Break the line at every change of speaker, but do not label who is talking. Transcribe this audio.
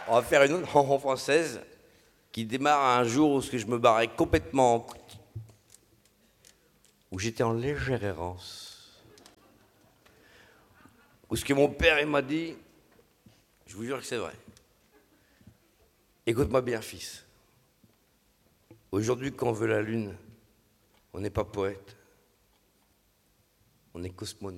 On va faire une autre chanson française qui démarre un jour où je me barrais complètement, où j'étais en légère errance, où ce que mon père il m'a dit, je vous jure que c'est vrai. Écoute-moi bien, fils. Aujourd'hui, quand on veut la lune, on n'est pas poète, on est cosmonaute.